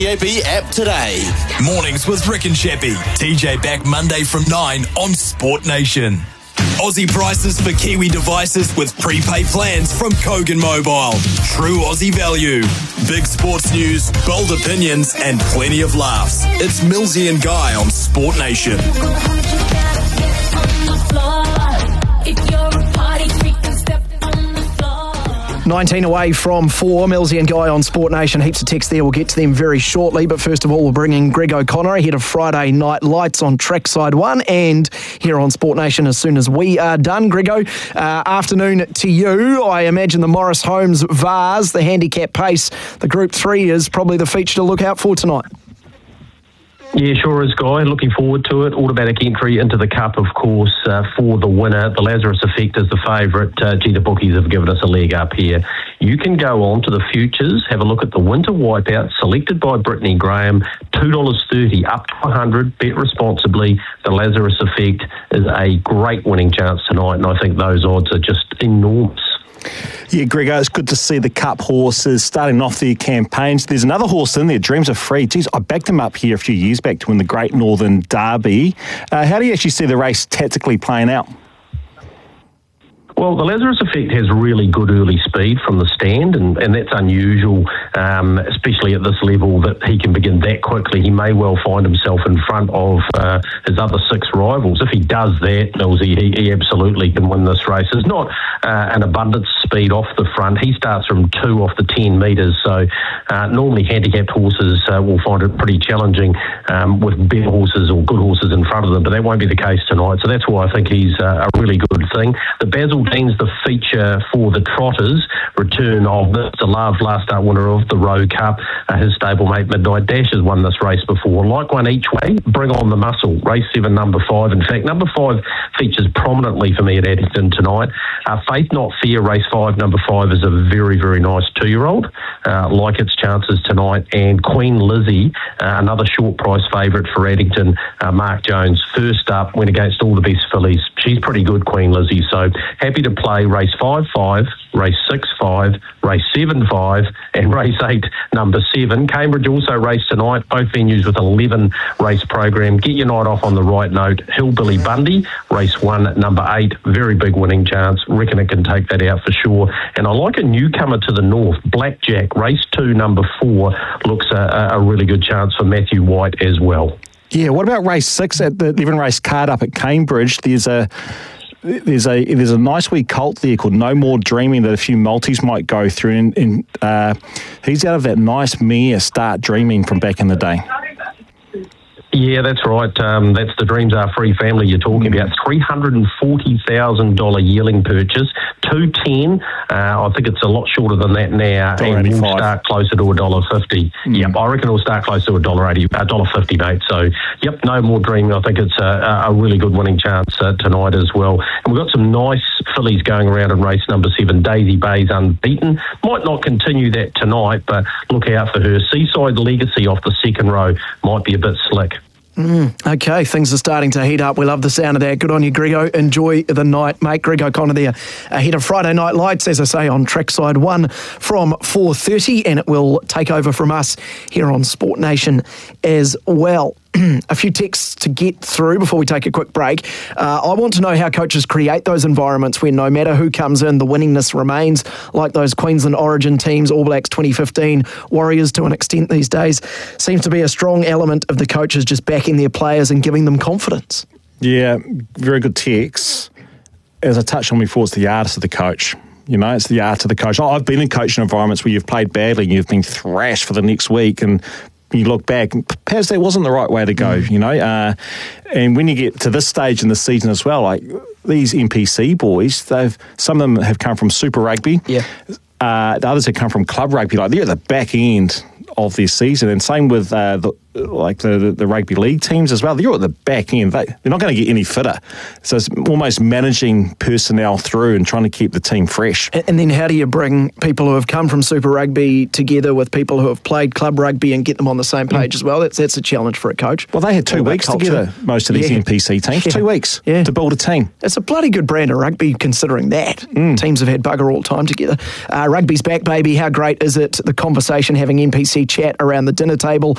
TJB app today. Mornings with Rick and Sheppy. TJ back Monday from 9 on Sport Nation. Aussie prices for Kiwi devices with prepaid plans from Kogan Mobile. True Aussie value. Big sports news, bold opinions, and plenty of laughs. It's Millsy and Guy on Sport Nation. 19 away from 4. Millsy and Guy on Sport Nation. Heaps of text there. We'll get to them very shortly. But first of all, we'll bring in Greg O'Connor ahead of Friday Night Lights on Trackside 1 and here on Sport Nation as soon as we are done. Grego, afternoon to you. I imagine the Morris Holmes Vase, the handicap pace, the Group 3 is probably the feature to look out for tonight. Yeah, sure is, Guy. Looking forward to it. Automatic entry into the Cup, of course, for the winner. The Lazarus Effect is the favourite. The bookies have given us a leg up here. You can go on to the futures, have a look at the Winter Wipeout, selected by Brittany Graham, $2.30, up to 100. Bet responsibly. The Lazarus Effect is a great winning chance tonight, and I think those odds are just enormous. Yeah, Gregor, it's good to see the Cup horses starting off their campaigns. There's another horse in there, Dreams Are Free. Geez, I backed him up here a few years back to win the Great Northern Derby. How do you actually see the race tactically playing out? Well, the Lazarus Effect has really good early speed from the stand, and that's unusual, especially at this level, that he can begin that quickly. He may well find himself in front of his other 6 rivals. If he does that, Millsy, he absolutely can win this race. There's not an abundance of speed off the front. He starts from 2 off the 10 metres, so normally handicapped horses will find it pretty challenging with better horses or good horses in front of them, but that won't be the case tonight. So that's why I think he's a really good thing. The Basil Dean's the feature for the Trotters. Return of Mr. Love, last start winner of the Rowe Cup. His stablemate Midnight Dash has won this race before. Like one each way, Bring On the Muscle. Race 7, number 5. In fact, number 5 features prominently for me at Addington tonight. Faith Not Fear, race 5, number 5 is a very, very nice 2-year-old. Like its chances tonight. And Queen Lizzie, another short price favourite for Addington. Mark Jones, first up, went against all the best fillies. She's pretty good, Queen Lizzie. So happy to play race 5-5, race 6-5, race 7-5, and race 8, number 7. Cambridge also raced tonight, both venues with 11 race program. Get your night off on the right note. Hillbilly Bundy, race 1, number 8, very big winning chance. Reckon it can take that out for sure. And I like a newcomer to the north, Blackjack, race 2, number 4, looks a really good chance for Matthew White as well. Yeah, what about race 6 at the 11 race card up at Cambridge? There's a nice wee colt there called No More Dreaming that a few multis might go through, and he's out of that nice mare Start Dreaming from back in the day. Yeah, that's right. That's the Dreams Are Free family you're talking about. $340,000 yearling purchase, 210. I think it's a lot shorter than that now, and will start closer to $1.50. Yep, I reckon it'll start closer to $1.50, mate. So, yep, No More Dreaming. I think it's a really good winning chance tonight as well. And we've got some nice fillies going around in race number 7. Daisy Bay's Unbeaten. Might not continue that tonight, but look out for her. Seaside Legacy off the second row might be a bit slick. Okay, things are starting to heat up. We love the sound of that. Good on you, Grego. Enjoy the night, mate. Greg O'Connor there ahead of Friday Night Lights, as I say, on Trackside 1 from 4:30, and it will take over from us here on Sport Nation as well. A few texts to get through before we take a quick break. I want to know how coaches create those environments where no matter who comes in, the winningness remains, like those Queensland Origin teams, All Blacks 2015, Warriors to an extent these days. Seems to be a strong element of the coaches just backing their players and giving them confidence. Yeah, very good text. As I touched on before, it's the artist of the coach. You know, it's the art of the coach. I've been in coaching environments where you've played badly and you've been thrashed for the next week, and you look back, perhaps that wasn't the right way to go, you know. And when you get to this stage in the season as well, like these NPC boys, some of them have come from Super Rugby. Yeah. The others have come from club rugby. Like they're at the back end of their season, and same with the rugby league teams as well. They're at the back end. They're not going to get any fitter. So it's almost managing personnel through and trying to keep the team fresh. And then how do you bring people who have come from Super Rugby together with people who have played club rugby and get them on the same page as well? That's a challenge for a coach. Well, they had 2 weeks together, most of these NPC teams. 2 weeks to build a team. It's a bloody good brand of rugby considering that. Teams have had bugger all time together. Rugby's back, baby. How great is it? The conversation, having NPC chat around the dinner table.